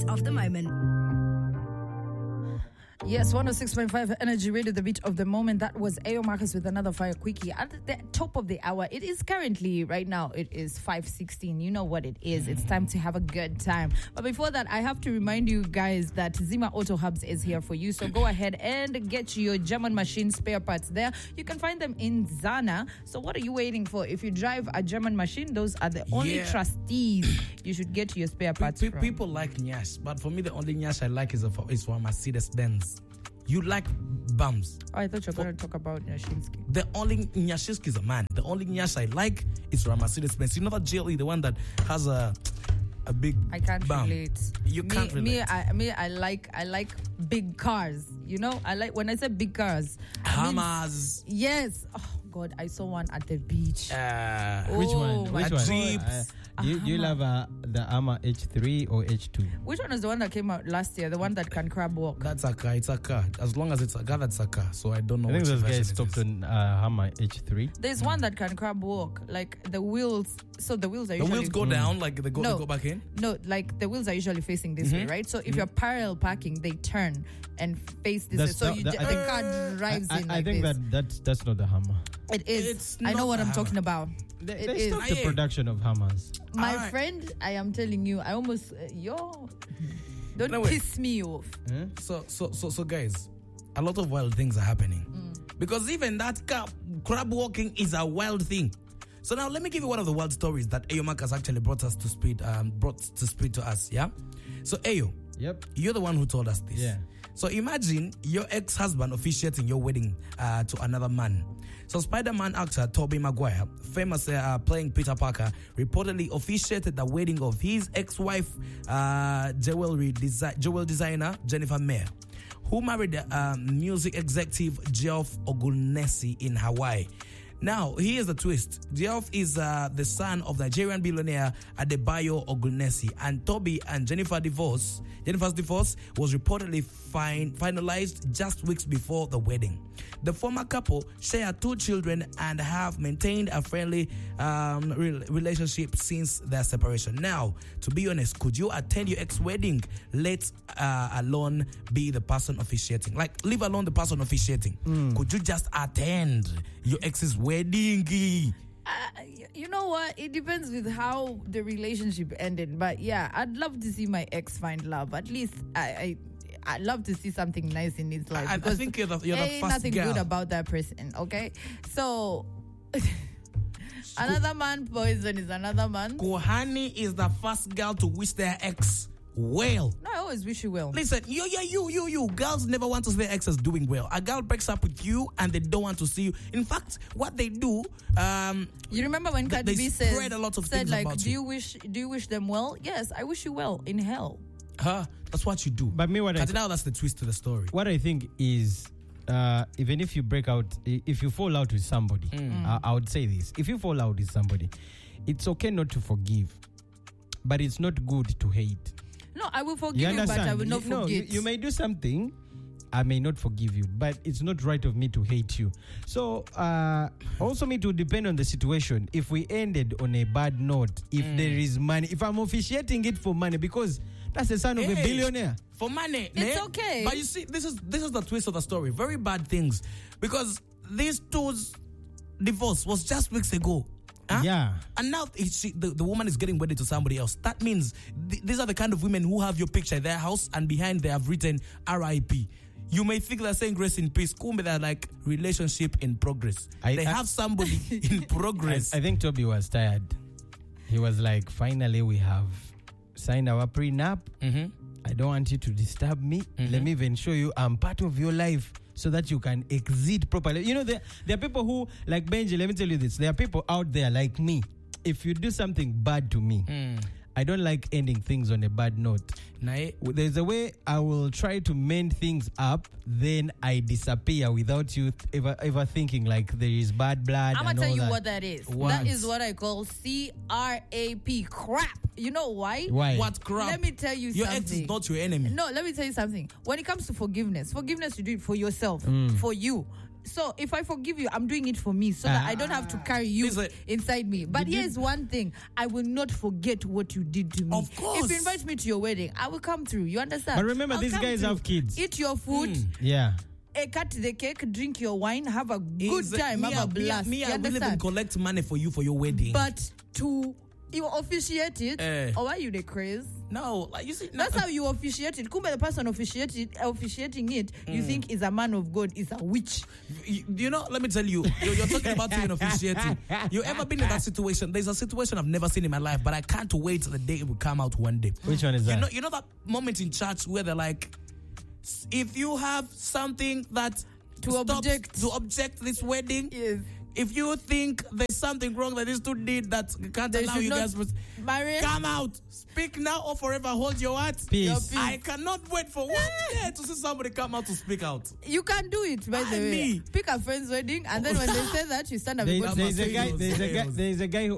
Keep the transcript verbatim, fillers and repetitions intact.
of the moment. Yes, one oh six point five Energy Radio, the beat of the moment. That was Ayo Marcus with another fire quickie. At the top of the hour, it is currently, right now, it is five sixteen. You know what it is. It's time to have a good time. But before that, I have to remind you guys that Zima Auto Hubs is here for you. So go ahead and get your German machine spare parts there. You can find them in Zana. So what are you waiting for? If you drive a German machine, those are the only Yeah. trustees you should get your spare parts Pe- from. people like Nyash, but for me, the only Nyash I like is, a, is for Mercedes Benz. You like bums. Oh, I thought you were going to talk about Nyashinsky. The only Nyashinsky is a man. The only Nyash I like is from Mercedes Benz. You know that J L E, the one that has a a big I can't bum. relate. You me, can't relate. Me, I, me, I like, I like big cars. You know, I like when I say big cars. I mean- Hammers. yes. Oh God, I saw one at the beach. Uh, Which Oh, one? my Which a one? Jeep. Uh, you you love uh, the Armour H three or H two? Which one is the one that came out last year? The one that can crab walk? That's a car. It's a car. As long as it's a car, that's a car. So I don't know. I think which those version guys it stopped is. on uh, Hammer H three. There's one that can crab walk. Like the wheels. So the wheels are The usually wheels go down, like they go, No. they go back in. No, like the wheels are usually facing this way, right? So if you're parallel parking, they turn and face this way. That's So not- you, that- ju- I the think- car drives I, in I like think this. that that's that's not the Hammer. It is. It's I know not what a I'm hammer. talking about. They, It they is. stopped the Aye. production of Hammers. My Alright. friend, I am telling you, I almost uh, yo, don't No, wait. piss me off. So, so, so, so, guys, a lot of wild things are happening Mm. because even that car, crab walking is a wild thing. So now, let me give you one of the wild stories that Ayo Marcus actually brought us to speed, um, brought to speed to us. Yeah. So Ayo, Yep. you're the one who told us this. Yeah. So imagine your ex-husband officiating your wedding uh, to another man. So Spider-Man actor Tobey Maguire, famous uh, playing Peter Parker, reportedly officiated the wedding of his ex-wife, uh, jewelry desi- jewel designer Jennifer Mayer, who married uh, music executive Geoff Ogunesi in Hawaii. Now, here's the twist. Geoff is uh, the son of Nigerian billionaire Adebayo Ogunesi, and Toby and Jennifer divorce. Jennifer's divorce was reportedly fin- finalized just weeks before the wedding. The former couple share two children and have maintained a friendly um, re- relationship since their separation. Now, to be honest, could you attend your ex-wedding, let uh, alone be the person officiating? Like, leave alone the person officiating. Could you just attend your ex's wedding? Uh, y- you know what? It depends with how the relationship ended. But yeah, I'd love to see my ex find love. At least I. I I'd love to see something nice in his life. I- I because think you're the- you're the ain't first nothing girl. good about that person, okay? So, another man poison is another man. Kohani is the first girl to wish their ex well. No, I always wish you well. Listen, you, you, you, you, you. Girls never want to see their exes doing well. A girl breaks up with you and they don't want to see you. In fact, what they do, um, You remember when Th- Cardi they B said, spread a lot of said things like, about do you. you wish do you wish them well? Yes, I wish you well in hell. huh? That's what you do. But me, what I But now that's the twist to the story. what I think is, uh, even if you break out, i- if you fall out with somebody, uh, I would say this: if you fall out with somebody, it's okay not to forgive, but it's not good to hate. No, I will You forgive you, but understand? I will not You- no, you, forget. you may do something, I may not forgive you, but it's not right of me to hate you. So, uh, also me to depend on the situation. If we ended on a bad note, if there is money, if I'm officiating it for money, because that's the son of a Hey, billionaire. For money. It's ne? okay. But you see, this is this is the twist of the story. Very bad things. Because these two's divorce was just weeks ago. Huh? Yeah. And now it- she, the, the woman is getting wedded to somebody else. That means th- these are the kind of women who have your picture in their house and behind they have written R I P. You may think they're saying grace in peace. Kumbe, they're like relationship in progress. I- they I- have somebody in I, progress. I think Toby was tired. He was like, finally, we have signed our prenup. mm-hmm. I don't want you to disturb me. Let me even show you I'm part of your life so that you can exit properly. You know, there, there are people who, like Benji, let me tell you this. There are people out there like me. If you do something bad to me, I don't like ending things on a bad note. Nae, There's a way I will try to mend things up, then I disappear without you th- ever ever thinking like there is bad blood. I'm and gonna tell all you that. what that is. What? That is what I call C R A P, crap. You know why? Why? what crap? Let me tell you your something. ex is not your enemy. No, let me tell you something. When it comes to forgiveness, forgiveness you do it for yourself, Mm. for you. So if I forgive you, I'm doing it for me, so that I don't have to carry you Listen, inside me. But did you- here's one thing: I will not forget what you did to me. Of course. If you invite me to your wedding, I will come through. You understand? But remember, I'll these come guys through. have kids. Eat your food. Yeah. eh, cut the cake, drink your wine, have a good Is- time, me, have a I- me, I- blast. Me, You I will even understand? collect money for you for your wedding. But to you officiate it, Eh. or why you the craze? no, like you see, That's how you officiate it. Kumbe the person officiating officiating it, you think is a man of God, is a witch. You, you know, let me tell you, you're, you're talking about being officiating. You ever been in that situation? There's a situation I've never seen in my life, but I can't wait the day it will come out one day. Which one is that? You know, you know that moment in church where they're like, if you have something that To stops- object. to object this wedding, Yes. if you think there's something wrong that these two did that can't They allow should you not guys to marry. come out, speak now or forever hold your what? Peace. Your peace. I cannot wait for one day to see somebody come out to speak out. You can do it, by the I way. mean. Pick a friend's wedding, and then when they say that, you stand up and There- go to there's a say guy. yours, There's a say guy. yours. There's a guy who